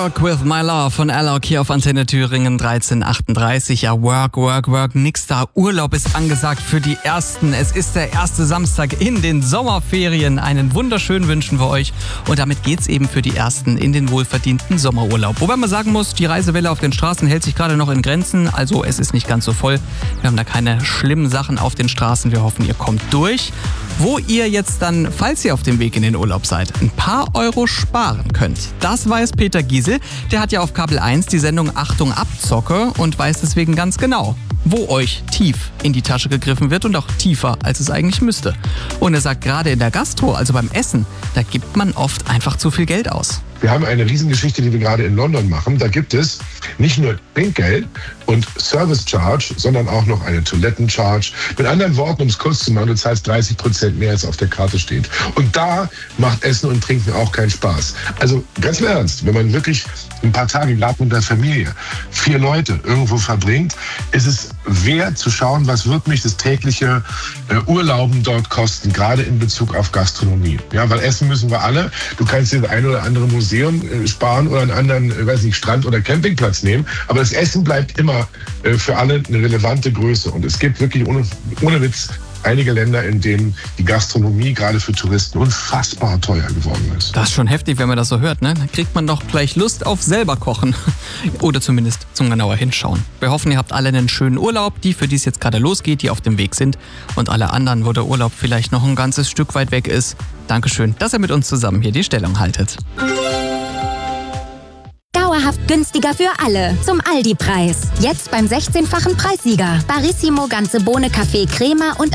Work with My Love von Alok hier auf Antenne Thüringen 1338. Ja, Work, nix da. Urlaub ist angesagt für die Ersten. Es ist der erste Samstag in den Sommerferien. Einen wunderschönen wünschen wir euch. Und damit geht's eben für die Ersten in den wohlverdienten Sommerurlaub. Wobei man sagen muss, die Reisewelle auf den Straßen hält sich gerade noch in Grenzen. Also es ist nicht ganz so voll. Wir haben da keine schlimmen Sachen auf den Straßen. Wir hoffen, ihr kommt durch. Wo ihr jetzt dann, falls ihr auf dem Weg in den Urlaub seid, ein paar Euro sparen könnt. Das weiß Peter Giesel. Der hat ja auf Kabel 1 die Sendung Achtung Abzocke und weiß deswegen ganz genau, wo euch tief in die Tasche gegriffen wird und auch tiefer, als es eigentlich müsste. Und er sagt, gerade in der Gastro, also beim Essen, da gibt man oft einfach zu viel Geld aus. Wir haben eine Riesengeschichte, die wir gerade in London machen. Da gibt es nicht nur Trinkgeld und Service Charge, sondern auch noch eine Toiletten-Charge. Mit anderen Worten, um es kurz zu machen, du zahlst 30% mehr, als auf der Karte steht. Und da macht Essen und Trinken auch keinen Spaß. Also ganz im Ernst, wenn man wirklich ein paar Tage, gerade mit der Familie, 4 Leute irgendwo verbringt, ist es wert zu schauen, was wird mich das tägliche Urlauben dort kosten, gerade in Bezug auf Gastronomie. Ja, weil essen müssen wir alle. Du kannst dir das ein oder andere Museum sparen oder einen anderen, Strand- oder Campingplatz nehmen. Aber das Essen bleibt immer für alle eine relevante Größe. Und es gibt wirklich ohne Witz einige Länder, in denen die Gastronomie gerade für Touristen unfassbar teuer geworden ist. Das ist schon heftig, wenn man das so hört, ne? Dann kriegt man doch gleich Lust auf selber kochen. Oder zumindest zum genauer hinschauen. Wir hoffen, ihr habt alle einen schönen Urlaub, die für die es jetzt gerade losgeht, die auf dem Weg sind. Und alle anderen, wo der Urlaub vielleicht noch ein ganzes Stück weit weg ist. Dankeschön, dass ihr mit uns zusammen hier die Stellung haltet. Dauerhaft günstiger für alle. Zum Aldi-Preis. Jetzt beim 16-fachen Preissieger. Barissimo ganze Bohne Kaffee Crema und